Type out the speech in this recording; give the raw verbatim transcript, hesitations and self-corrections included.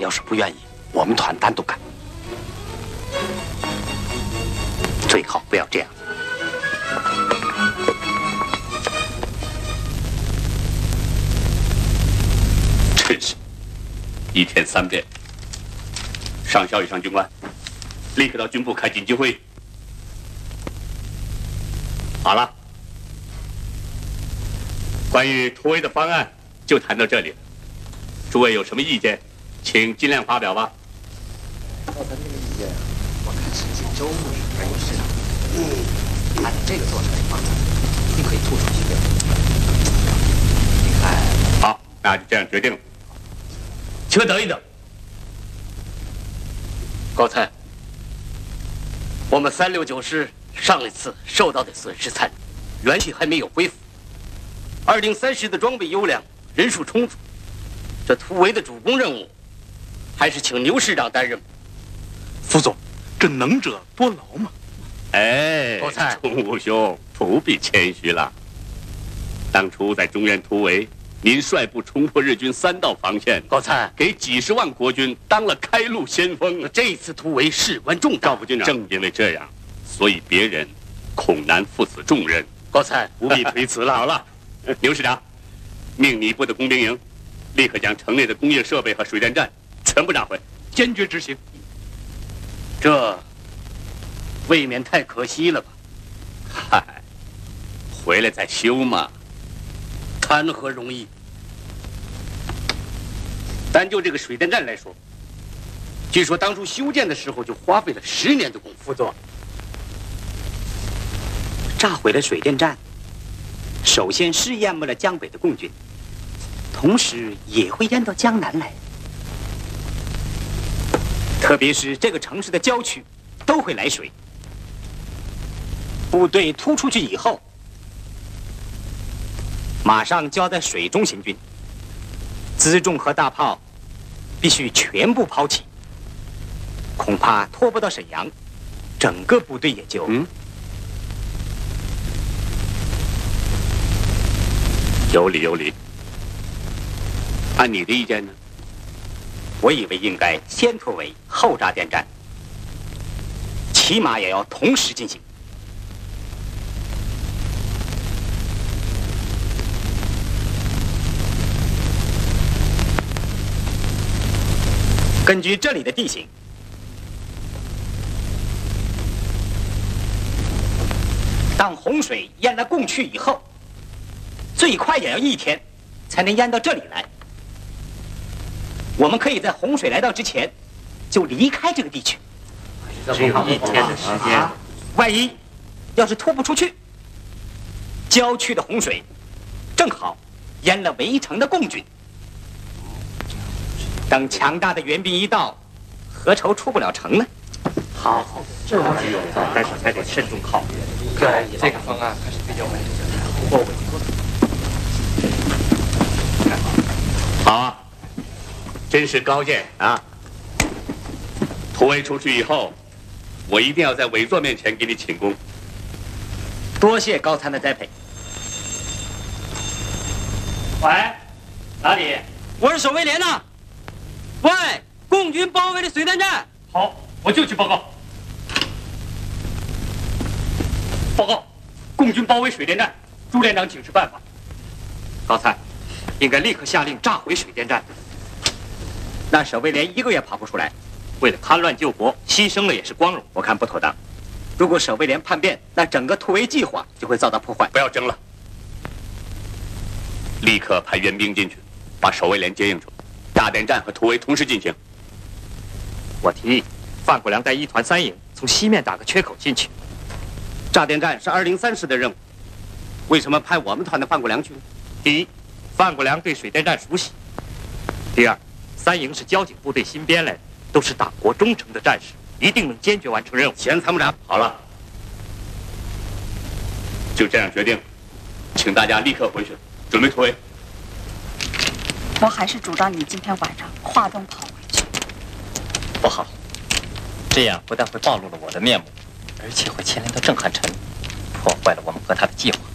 要是不愿意，我们团单独干。最好不要这样。 真是，一天三遍。上校以上军官，立刻到军部开紧急会议。好了，关于突围的方案就谈到这里了。诸位有什么意见，请尽量发表吧。 照咱这个意见，我看是锦州还有市场。嗯，按照这个做出来的方案，一定可以突出去的。你看， 好，那就这样决定了。 请等一等，高参，我们三六九师上一次受到的损失惨重，元气还没有恢复。二零三师的装备优良，人数充足，这突围的主攻任务，还是请牛师长担任。 副总，这能者多劳嘛。 哎， 高参， 钟武兄不必谦虚了。当初在中原突围，您率部冲破日军三道防线， 高参给几十万国军当了开路先锋。 这一次突围事关重大， 赵副军长，正因为这样，所以别人恐难负此重任。 高参不必推辞了。 好了，牛师长，命你部的工兵营立刻将城内的工业设备和水电站全部炸毁， 坚决执行。 这未免太可惜了吧？ 嗨，回来再修嘛， 谈何容易？单就这个水电站来说，据说当初修建的时候就花费了十年的功夫。 副总，炸毁了水电站，首先是淹没了江北的共军，同时也会淹到江南来。特别是这个城市的郊区，都会来水。部队突出去以后，马上就要在水中行军，辎重和大炮必须全部抛弃，恐怕拖不到沈阳，整个部队也就…… 嗯，有理有理。按你的意见呢？ 我以为应该先突围后炸电站，起码也要同时进行。根据这里的地形，当洪水淹了共区以后，最快也要一天才能淹到这里来。我们可以在洪水来到之前就离开这个地区， 只有一天的时间。 万一要是拖不出去，郊区的洪水正好淹了围城的共军。等强大的援兵一到，何愁出不了城呢？ 好，这个只有，但是还得慎重考虑。对，这个方案还是比较稳妥的。 好啊，真是高见啊！突围出去以后，我一定要在委座面前给你请功。 多谢高参的栽培。 喂，哪里？我是守卫连呐。喂，共军包围了水电站。好，我就去报告。报告，共军包围水电站，朱连长请示办法。 高参，应该立刻下令炸毁水电站。那守卫连一个也跑不出来，为了戡乱救国，牺牲了也是光荣。我看不妥当。如果守卫连叛变，那整个突围计划就会遭到破坏。 不要争了，立刻派援兵进去，把守卫连接应出。炸电站和突围同时进行。 我提议，范国良带一团三营从西面打个缺口进去。 炸电站是二零三师的任务，为什么派我们团的范国良去呢？ 第一，范国良对水电站熟悉；第二，三营是交警部队新编来的，都是党国忠诚的战士，一定能坚决完成任务。 前参谋长， 好了，就这样决定，请大家立刻回去，准备突围。 我还是主张你今天晚上化妆跑回去。 不好，这样不但会暴露了我的面目，而且会牵连到郑汉臣，破坏了我们和他的计划。